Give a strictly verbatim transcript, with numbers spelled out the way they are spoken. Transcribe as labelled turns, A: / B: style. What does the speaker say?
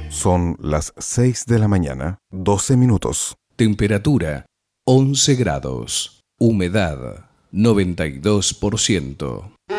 A: Son las seis de la mañana, doce minutos.
B: Temperatura once grados. Humedad noventa y dos por ciento.